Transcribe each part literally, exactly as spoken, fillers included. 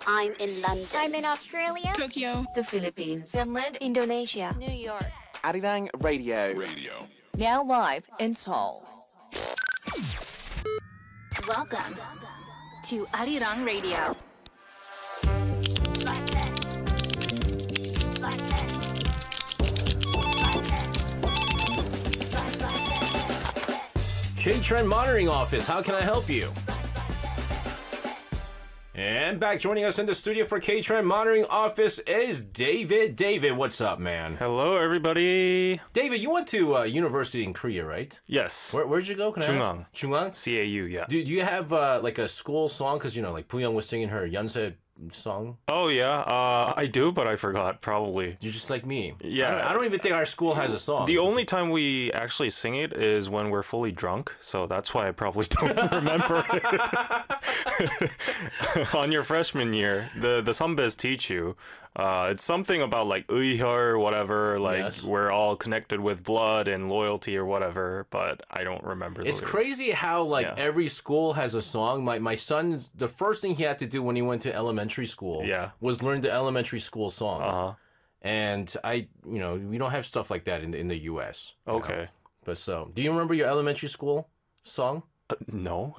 I'm in London. I'm in Australia. Tokyo, the Philippines, Finland, Indonesia, New York. Arirang Radio. Radio. Now live in Seoul. Welcome to Arirang Radio. K-Trend Monitoring Office, how can I help you? And back joining us in the studio for K-Trend Monitoring Office is David. David, what's up, man? Hello, everybody. David, you went to uh, university in Korea, right? Yes. Where, where'd you go? Can I Chungang. ask? Chungang? C A U, yeah. Do, do you have uh, like a school song? Because, you know, like Booyoung was singing her Yonsei song. Oh, yeah. Uh, I do, but I forgot, probably. You're just like me. Yeah. I don't, I don't even think our school has a song. The only time we actually sing it is when we're fully drunk, so that's why I probably don't remember it. On your freshman year, the, the Sunbes teach you. Uh, it's something about like 의혈 or whatever, like Yes. we're all connected with blood and loyalty or whatever, but I don't remember the It's lyrics. crazy how like Yeah. every school has a song. My my son, the first thing he had to do when he went to elementary school Yeah. was learn the elementary school song. Uh-huh. And I, you know, we don't have stuff like that in the, in the U S. you know. Okay. But so, do you remember your elementary school song? Uh, no.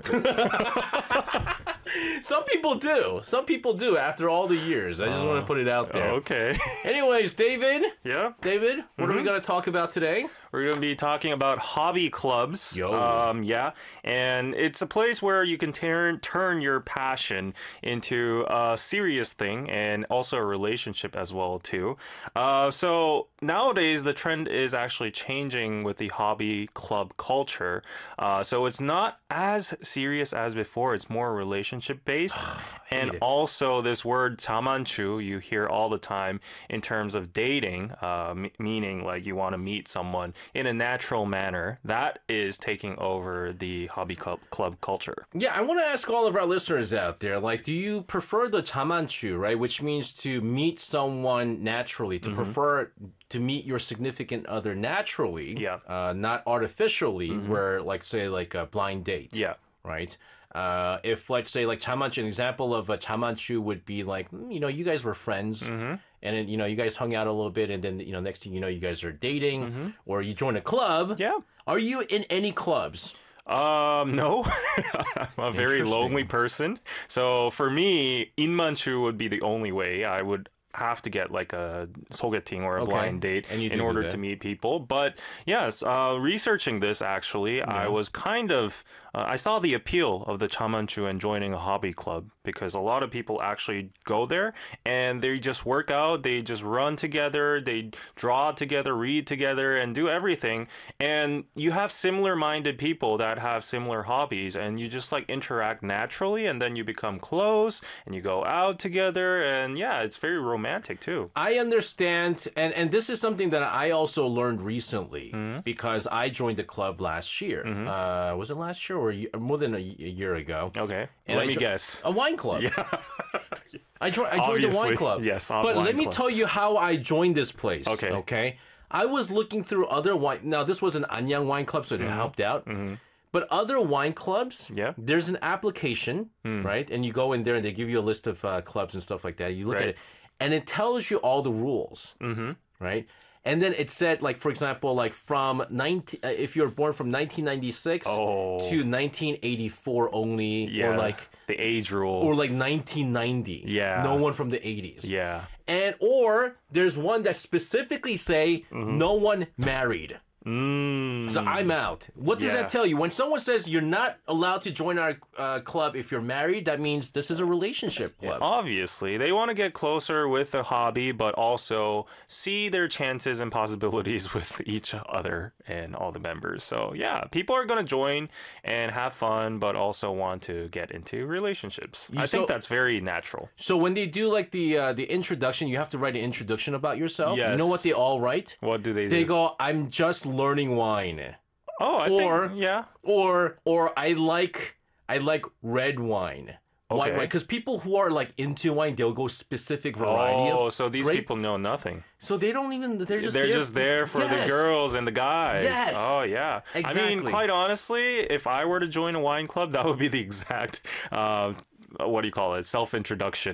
Some people do. Some people do after all the years. I just want to put it out there. Okay. Anyways, David. Yeah. David, what are we going to talk about today? We're going to be talking about hobby clubs. Yo. Um, yeah. And it's a place where you can turn turn your passion into a serious thing and also a relationship as well too. Uh, so nowadays the trend is actually changing with the hobby club culture. Uh, so it's not as serious as before. It's more relationship based. And it. also this word 자만추 you hear all the time in terms of dating, uh, m- meaning like you want to meet someone in a natural manner. That is taking over the hobby club, club culture. Yeah, I want to ask all of our listeners out there, like, do you prefer the 자만추, right? Which means to meet someone naturally, to prefer to meet your significant other naturally, Yeah. uh, not artificially, where, like, say, like a blind date. Yeah. Right? Uh, if, like, say, like, 자만추, an example of a 자만추 would be like, mm, you know, you guys were friends, and then, you know, you guys hung out a little bit, and then, you know, next thing you know, you guys are dating, or you join a club. Yeah. Are you in any clubs? Um, no, I'm a very Interesting. lonely person. So for me, 인만추 would be the only way. I would have to get like a 소개팅 or a Okay. blind date And you in do do order that. to meet people. But yes, uh, researching this actually, I was kind of, uh, I saw the appeal of the chamanchu and joining a hobby club because a lot of people actually go there and they just work out, they just run together, they draw together, read together and do everything. And you have similar minded people that have similar hobbies and you just like interact naturally and then you become close and you go out together and yeah, it's very romantic too. I understand, and, and this is something that I also learned recently Mm-hmm. because I joined the club last year. Uh, was it last year or a year, more than a, y- a year ago? Okay, And let I me jo- guess. A wine club. Yeah. I, jo- I joined the Obviously, wine club. yes, a But wine let me club. tell you how I joined this place. Okay. Okay. I was looking through other wine. Now, this was an Anyang wine club, so it helped out. But other wine clubs, Mm-hmm. Yeah. there's an application, right? And you go in there and they give you a list of uh, clubs and stuff like that. You look Right. at it, and it tells you all the rules, mm-hmm. right? And then it said, like, for example, like from nineteen, uh, if you're born from nineteen ninety-six Oh. to nineteen eighty-four only, Yeah, or like, the age rule. or like nineteen ninety. Yeah. No one from the eighties. yeah. And or there's one that specifically say Mm-hmm. no one married. Mm. So I'm out. What does Yeah. that tell you? When someone says you're not allowed to join our uh, club if you're married, that means this is a relationship club. Obviously, they want to get closer with the hobby, but also see their chances and possibilities with each other and all the members. So yeah, people are going to join and have fun, but also want to get into relationships. You- I think so- that's very natural. So when they do like the uh, the introduction, you have to write an introduction about yourself. You Yes. know what they all write? What do they do? They go, "I'm just learning wine," oh, I or- think, yeah. or or I like I like red wine. White Okay. wine, because people who are like into wine, they'll go specific variety. Oh, of so these grape. people know nothing. So they don't even. They're just. They're there. just there for the Yes. girls and the guys. Yes. Oh, yeah. I mean, Exactly. quite honestly, if I were to join a wine club, that would be the exact, uh, what do you call it, self-introduction.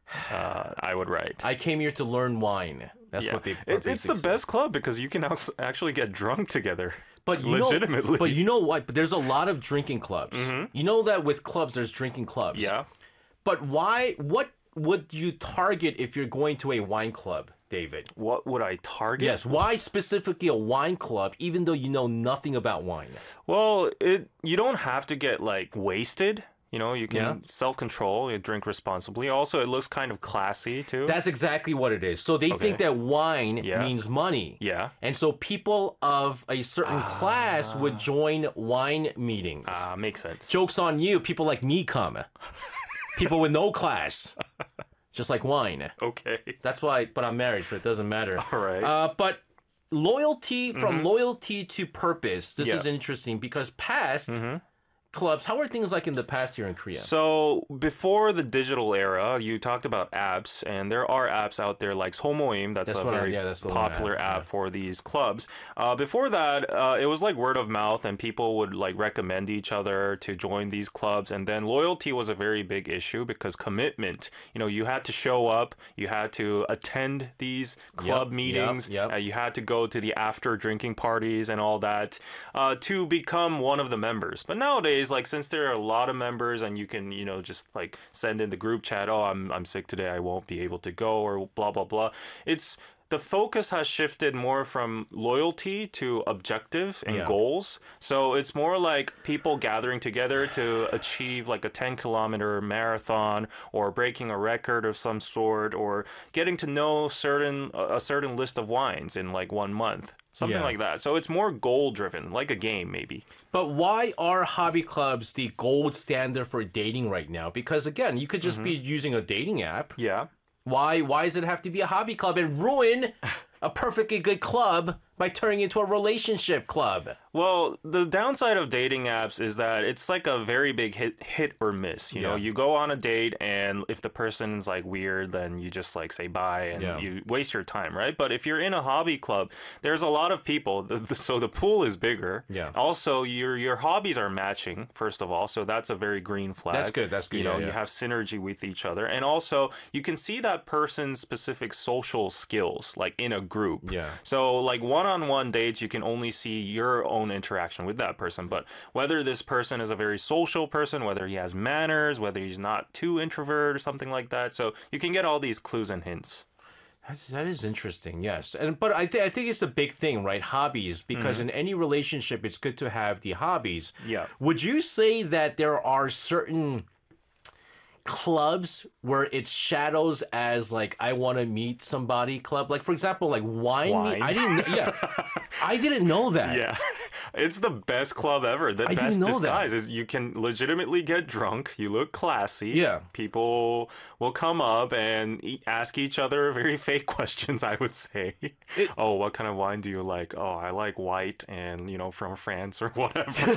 uh, I would write. I came here to learn wine. That's Yeah. what they. It's, it's the basically say. best club because you can act- actually get drunk together. But you legitimately. Know, but you know what? But there's a lot of drinking clubs. You know that with clubs, there's drinking clubs. Yeah. But why? What would you target if you're going to a wine club, David? What would I target? Yes. Why specifically a wine club, even though you know nothing about wine? Well, it you don't have to get like wasted. You know, you can Yeah. self-control, you drink responsibly. Also, it looks kind of classy too. That's exactly what it is. So they think that wine Yeah. means money. Yeah. And so people of a certain class would join wine meetings. Ah, makes sense. Joke's on you. People like me come. People with no class. Just like wine. Okay. That's why, but I'm married, so it doesn't matter. All right. Uh, but loyalty, from loyalty to purpose, this Yeah. is interesting because past clubs, how are things like in the past here in Korea? So before the digital era, you talked about apps, and there are apps out there like Somoim. That's, That's a what I- very yeah, that's the one I popular have, app yeah. for these clubs. Uh, before that, uh, it was like word of mouth, and people would like recommend each other to join these clubs. And then loyalty was a very big issue because commitment. You know, you had to show up, you had to attend these club Yep, meetings, yep, yep. Uh, you had to go to the after drinking parties and all that uh, to become one of the members. But nowadays, like since there are a lot of members and you can, you know, just like send in the group chat, oh, I'm I'm sick today, I won't be able to go, or blah blah blah. It's the focus has shifted more from loyalty to objective and Yeah. goals. So it's more like people gathering together to achieve like a ten kilometer marathon or breaking a record of some sort or getting to know certain a certain list of wines in like one month. Something Yeah. like that. So it's more goal driven, like a game maybe. But why are hobby clubs the gold standard for dating right now? Because again, you could just be using a dating app. Yeah. Why why does it have to be a hobby club and ruin a perfectly good club by turning into a relationship club? Well, the downside of dating apps is that it's like a very big hit, hit or miss. You know, Yeah. you go on a date, and if the person's like weird, then you just like say bye, and Yeah. you waste your time, right? But if you're in a hobby club, there's a lot of people, the, the, so the pool is bigger. Yeah. Also, your your hobbies are matching. First of all, so that's a very green flag. That's good, that's good, You know, yeah, you yeah. have synergy with each other, and also you can see that person's specific social skills, like in a group. Yeah. So like one-on-one dates, you can only see your own interaction with that person. But whether this person is a very social person, whether he has manners, whether he's not too introvert or something like that. So you can get all these clues and hints. That's, that is interesting, yes. And but I think I think it's a big thing, right? Hobbies, because in any relationship, it's good to have the hobbies. Yeah. Would you say that there are certain clubs where it shadows as like I want to meet somebody club? Like for example, like wine. Wine? meet- I didn't. Yeah, I didn't know that. Yeah. It's the best club ever. The I didn't best know that. disguise is you can legitimately get drunk. You look classy. Yeah. People will come up and e- ask each other very fake questions, I would say. It- oh, what kind of wine do you like? Oh, I like white and, you know, from France or whatever.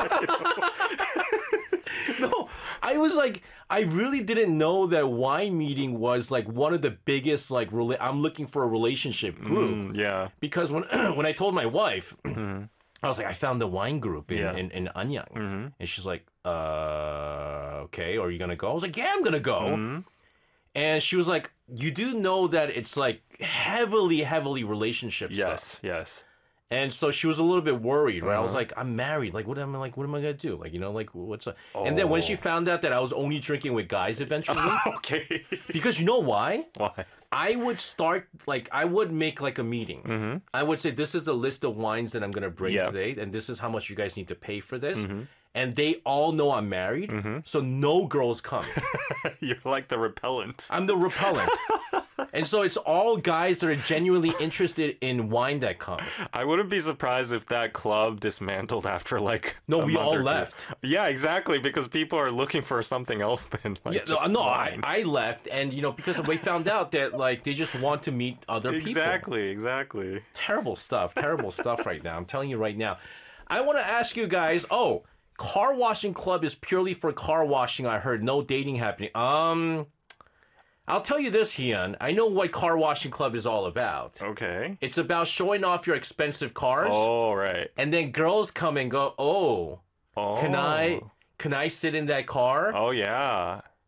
No, I was like, I really didn't know that wine meeting was like one of the biggest like. Rela- I'm looking for a relationship group. Mm, yeah. Because when when I told my wife, I was like, I found the wine group in, Yeah. in, in Anyang. And she's like, uh, okay, are you going to go? I was like, yeah, I'm going to go. And she was like, you do know that it's like heavily, heavily relationship Yes, stuff. yes. And so she was a little bit worried, right? I was like, I'm married. Like, what am I like? What am I gonna do? Like, you know, like what's up? And then when she found out that I was only drinking with guys eventually, Okay. because you know why? Why? I would start like I would make like a meeting. I would say this is the list of wines that I'm gonna bring Yeah. today, and this is how much you guys need to pay for this. And they all know I'm married, so no girls come. You're like the repellent. I'm the repellent, and so it's all guys that are genuinely interested in wine that come. I wouldn't be surprised if that club dismantled after like No, a we month all or two. left. Yeah, exactly, because people are looking for something else than like Yeah, just no, I, wine. I left, and you know because we found out that like they just want to meet other people. Exactly, exactly. Terrible stuff. Terrible stuff right now. I'm telling you right now. I want to ask you guys. Oh, car washing club is purely for car washing. I heard no dating happening. Um, I'll tell you this, Hyun. I know what car washing club is all about. Okay. It's about showing off your expensive cars, Oh, right. and then girls come and go. Oh, Oh. can I? Can I sit in that car? Oh, yeah.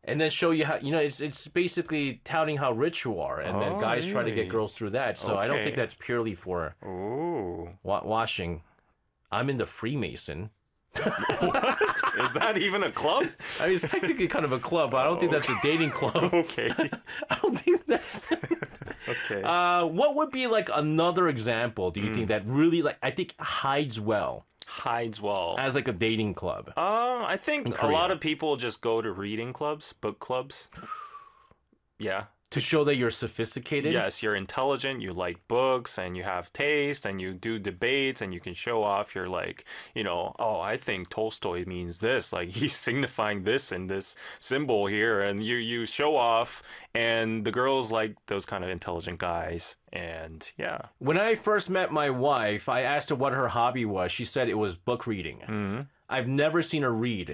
and then show you how you know it's it's basically touting how rich you are, and then Oh, guys try to get really? girls through that. So I don't Okay. think that's purely for Ooh. wa- washing. I'm in the Freemason. Is that even a club? I mean, it's technically kind of a club, but I don't think that's a dating club. Okay. I don't think that's. Okay. Uh, what would be like another example? Do you think that really like I think hides well Hides well. as like a dating club? Um, I think a Korea. lot of people just go to reading clubs, book clubs. Yeah. To show that you're sophisticated? Yes, you're intelligent, you like books, and you have taste, and you do debates, and you can show off your, like, you know, oh, I think Tolstoy means this. Like, he's signifying this in this symbol here, and you, you show off, and the girls like those kind of intelligent guys, and yeah. When I first met my wife, I asked her what her hobby was. She said it was book reading. Mm-hmm. I've never seen her read.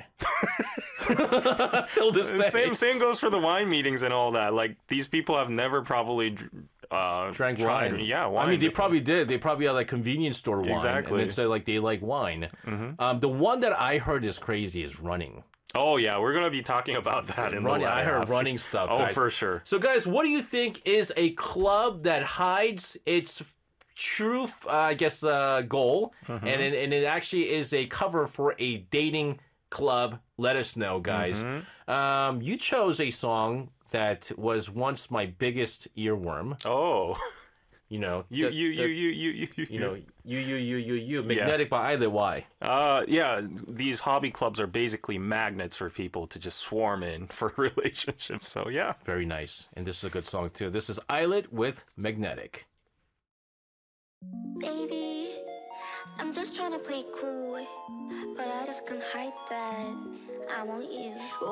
Till this day. Same, same goes for the wine meetings and all that. Like, these people have never probably dr- uh, Drank tried, wine. Yeah, wine. I mean, they probably did. They probably had like convenience store wine. Exactly. And then said like they like wine. Um, the one that I heard is crazy is running. Oh, yeah, we're going to be talking about that in Running. the I latter heard half. running stuff. Oh, guys. for sure. So, guys, what do you think is a club that hides its true, uh, I guess, uh, goal, Mm-hmm. and it, and it actually is a cover for a dating club? Let us know, guys. Mm-hmm. Um, you chose a song that was once my biggest earworm. Oh, You know, you, the- you, the- you, you, you, you, you, you know, you, you, you, you, you, Magnetic by Islet Y. Uh, yeah, these hobby clubs are basically magnets for people to just swarm in for relationships. So, yeah. Very nice, and this is a good song too. This is Islet with Magnetic. Baby, I'm just trying to play cool, but I just can't hide that I want you.